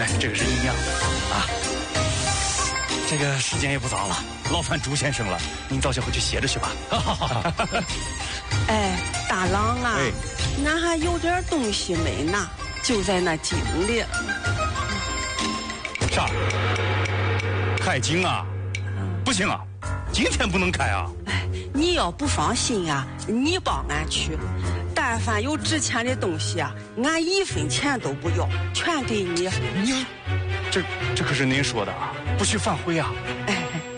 哎，这个是营养啊。这个时间也不早了，劳烦朱先生了，您早些回去歇着去吧。 哎，大郎啊，俺还有点东西没拿，就在那井里。 啥？开井啊？不行啊，今天不能开啊。 哎，你要不放心啊，你帮俺去。但凡有值钱的东西啊，俺1分钱都不要，全给你。 你，这可是您说的啊，不许反悔啊。 哎。